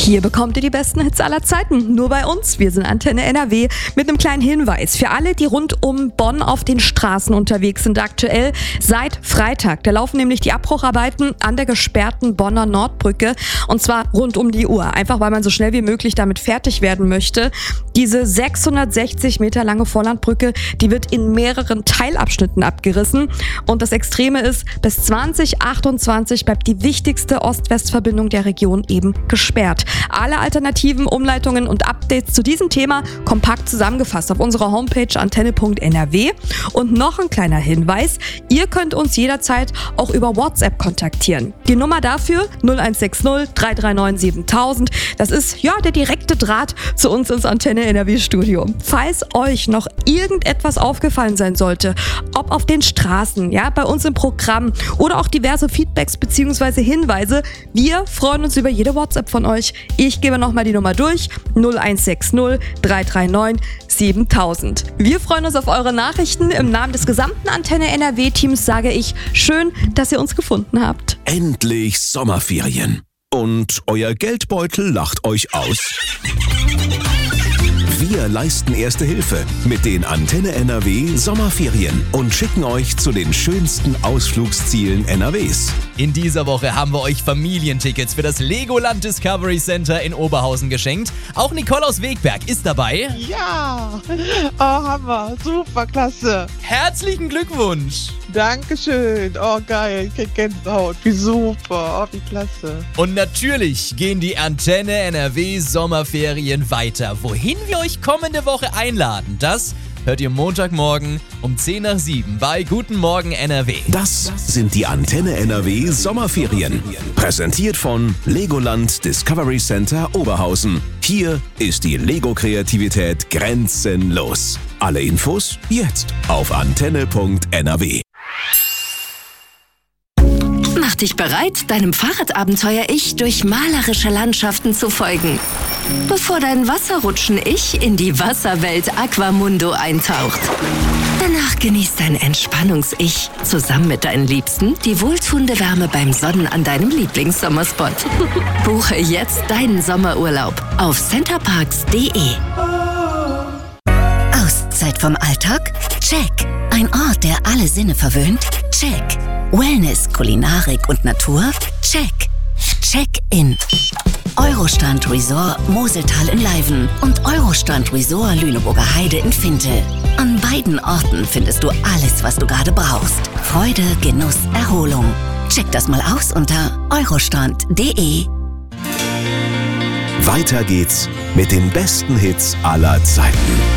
Hier bekommt ihr die besten Hits aller Zeiten. Nur bei uns. Wir sind Antenne NRW mit einem kleinen Hinweis. Für alle, die rund um Bonn auf den Straßen unterwegs sind aktuell, seit Freitag. Da laufen nämlich die Abbrucharbeiten an der gesperrten Bonner Nordbrücke. Und zwar rund um die Uhr. Einfach weil man so schnell wie möglich damit fertig werden möchte. Diese 660 Meter lange Vorlandbrücke, die wird in mehreren Teilabschnitten abgerissen. Und das Extreme ist, bis 2028 bleibt die wichtigste Ost-West-Verbindung der Region eben gesperrt. Alle alternativen Umleitungen und Updates zu diesem Thema kompakt zusammengefasst auf unserer Homepage antenne.nrw. Und noch ein kleiner Hinweis, ihr könnt uns jederzeit auch über WhatsApp kontaktieren. Die Nummer dafür 0160 339 7000. Das ist ja der direkte Draht zu uns ins Antenne NRW Studio. Falls euch noch irgendetwas aufgefallen sein sollte, ob auf den Straßen, ja, bei uns im Programm oder auch diverse Feedbacks bzw. Hinweise, wir freuen uns über jede WhatsApp von euch. Ich gebe nochmal die Nummer durch, 0160 339 7000. Wir freuen uns auf eure Nachrichten. Im Namen des gesamten Antenne NRW-Teams sage ich, schön, dass ihr uns gefunden habt. Endlich Sommerferien. Und euer Geldbeutel lacht euch aus? Wir leisten erste Hilfe mit den Antenne NRW Sommerferien und schicken euch zu den schönsten Ausflugszielen NRWs. In dieser Woche haben wir euch Familientickets für das Legoland Discovery Center in Oberhausen geschenkt. Auch Nicole aus Wegberg ist dabei. Ja, oh Hammer, super, klasse. Herzlichen Glückwunsch. Dankeschön, oh geil, ich krieg Gänsehaut, wie super, oh wie klasse. Und natürlich gehen die Antenne NRW Sommerferien weiter. Wohin wir euch kommende Woche einladen, das hört ihr Montagmorgen um 6:10 bei Guten Morgen NRW. Das sind die Antenne NRW Sommerferien. Präsentiert von Legoland Discovery Center Oberhausen. Hier ist die Lego-Kreativität grenzenlos. Alle Infos jetzt auf antenne.nrw. Mach dich bereit, deinem Fahrradabenteuer-Ich durch malerische Landschaften zu folgen, bevor dein Wasserrutschen-Ich in die Wasserwelt Aquamundo eintaucht. Danach genießt dein Entspannungs-Ich zusammen mit deinen Liebsten die wohltuende Wärme beim Sonnen an deinem Lieblingssommerspot. Buche jetzt deinen Sommerurlaub auf centerparks.de. Auszeit vom Alltag? Check. Ein Ort, der alle Sinne verwöhnt? Check. Wellness, Kulinarik und Natur? Check. Check-in. Eurostrand Resort Moseltal in Leiven und Eurostrand Resort Lüneburger Heide in Finte. An beiden Orten findest du alles, was du gerade brauchst. Freude, Genuss, Erholung. Check das mal aus unter eurostrand.de. Weiter geht's mit den besten Hits aller Zeiten.